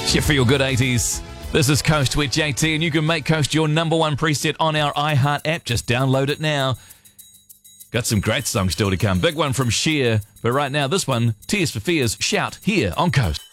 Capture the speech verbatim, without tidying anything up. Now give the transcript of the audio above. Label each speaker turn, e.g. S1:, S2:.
S1: You feel good eighties. This is Coast with J T, and you can make Coast your number one preset on our iHeart app. Just download it now. Got some great songs still to come. Big one from Cher, but right now this one, Tears for Fears, Shout, here on Coast.